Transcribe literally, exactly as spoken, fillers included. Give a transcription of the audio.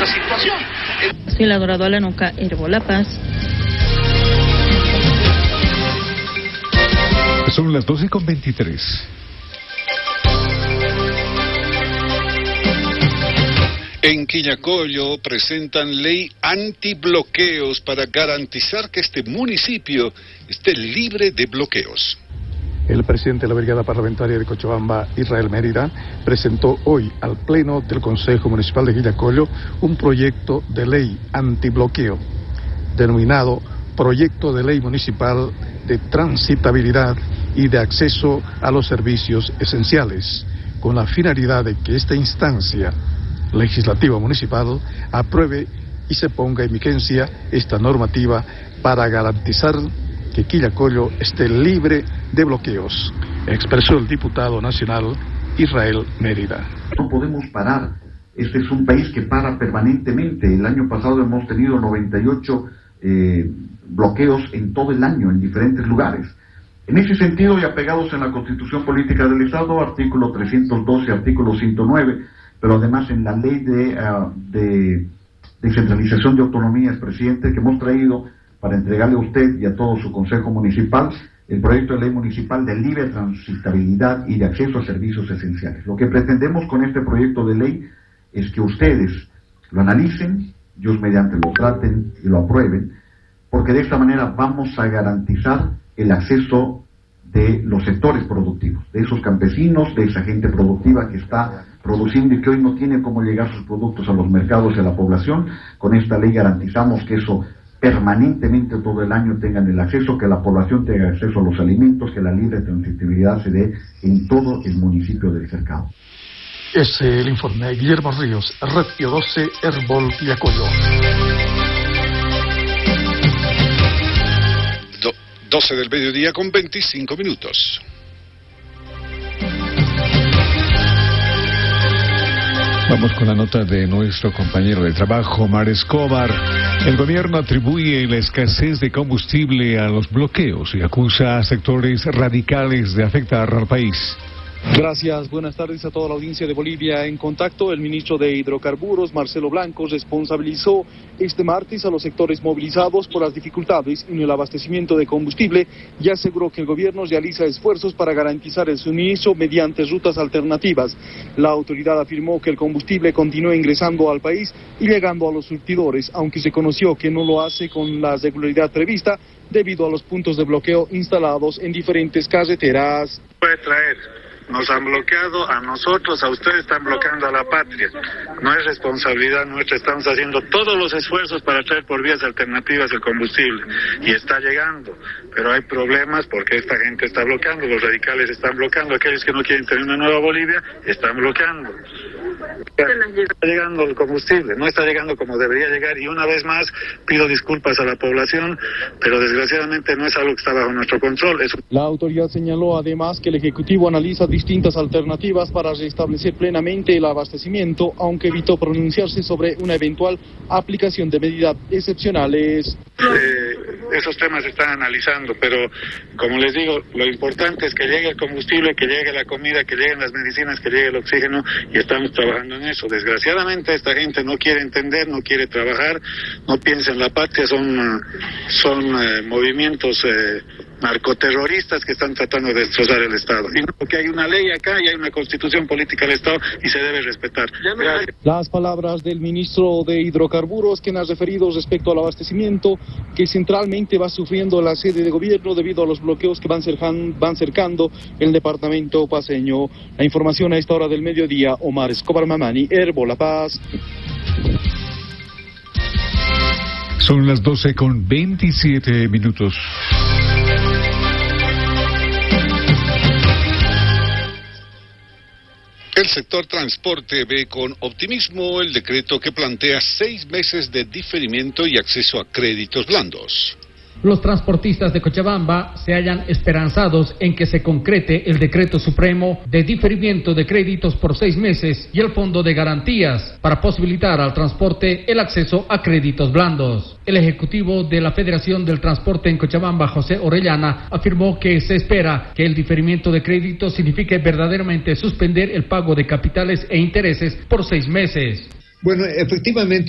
situación. Sí, la gradual nunca Herbo La Paz. Son las doce con veintitrés. En Quillacollo presentan ley antibloqueos para garantizar que este municipio esté libre de bloqueos. El presidente de la Brigada Parlamentaria de Cochabamba, Israel Mérida, presentó hoy al Pleno del Consejo Municipal de Quillacollo un proyecto de ley antibloqueo, denominado Proyecto de Ley Municipal de Transitabilidad y de Acceso a los Servicios Esenciales, con la finalidad de que esta instancia legislativa municipal apruebe y se ponga en vigencia esta normativa para garantizar que Quillacollo esté libre de bloqueos, expresó el diputado nacional Israel Mérida. No podemos parar, este es un país que para permanentemente. El año pasado hemos tenido noventa y ocho eh, bloqueos en todo el año en diferentes lugares. En ese sentido, y apegados en la Constitución Política del Estado, artículo trescientos doce, artículo ciento nueve, pero además en la ley de, uh, de descentralización de autonomías, presidente, que hemos traído para entregarle a usted y a todo su Consejo Municipal el proyecto de ley municipal de libre transitabilidad y de acceso a servicios esenciales. Lo que pretendemos con este proyecto de ley es que ustedes lo analicen, Dios mediante lo traten y lo aprueben, porque de esta manera vamos a garantizar el acceso de los sectores productivos, de esos campesinos, de esa gente productiva que está produciendo y que hoy no tiene cómo llegar sus productos a los mercados y a la población. Con esta ley garantizamos que eso permanentemente todo el año tengan el acceso, que la población tenga acceso a los alimentos, que la libre transitibilidad se dé en todo el municipio del cercado. Es el informe de Guillermo Ríos, Red Pío doce, Herbol Quillacollo. doce del mediodía con veinticinco minutos. Vamos con la nota de nuestro compañero de trabajo, Omar Escobar. El gobierno atribuye la escasez de combustible a los bloqueos y acusa a sectores radicales de afectar al país. Gracias, buenas tardes a toda la audiencia de Bolivia en Contacto. El ministro de Hidrocarburos, Marcelo Blanco, responsabilizó este martes a los sectores movilizados por las dificultades en el abastecimiento de combustible y aseguró que el gobierno realiza esfuerzos para garantizar el suministro mediante rutas alternativas. La autoridad afirmó que el combustible continúa ingresando al país y llegando a los surtidores, aunque se conoció que no lo hace con la regularidad prevista debido a los puntos de bloqueo instalados en diferentes carreteras. Puede traer. Nos han bloqueado a nosotros, a ustedes están bloqueando a la patria. No es responsabilidad nuestra, estamos haciendo todos los esfuerzos para traer por vías alternativas el combustible. Y está llegando, pero hay problemas porque esta gente está bloqueando, los radicales están bloqueando, aquellos que no quieren tener una nueva Bolivia están bloqueando. Está llegando el combustible, no está llegando como debería llegar, y una vez más pido disculpas a la población, pero desgraciadamente no es algo que está bajo nuestro control. Es... La autoridad señaló además que el Ejecutivo analiza distintas alternativas para restablecer plenamente el abastecimiento, aunque evitó pronunciarse sobre una eventual aplicación de medidas excepcionales. Eh, esos temas se están analizando, pero como les digo, lo importante es que llegue el combustible, que llegue la comida, que lleguen las medicinas, que llegue el oxígeno, y estamos trabajando en eso. Desgraciadamente esta gente no quiere entender, no quiere trabajar, no piensa en la patria, son, son eh, movimientos eh, narcoterroristas que están tratando de destrozar el Estado. Y porque hay una ley acá y hay una constitución política del Estado y se debe respetar. Gracias. Las palabras del ministro de Hidrocarburos, quien ha referido respecto al abastecimiento que centralmente va sufriendo la sede de gobierno debido a los bloqueos que van, cercan, van cercando el departamento paceño. La información a esta hora del mediodía, Omar Escobar Mamani, Herbo La Paz. Son las doce con veintisiete minutos. El sector transporte ve con optimismo el decreto que plantea seis meses de diferimiento y acceso a créditos blandos. Los transportistas de Cochabamba se hallan esperanzados en que se concrete el decreto supremo de diferimiento de créditos por seis meses y el fondo de garantías para posibilitar al transporte el acceso a créditos blandos. El ejecutivo de la Federación del Transporte en Cochabamba, José Orellana, afirmó que se espera que el diferimiento de créditos signifique verdaderamente suspender el pago de capitales e intereses por seis meses. Bueno, efectivamente.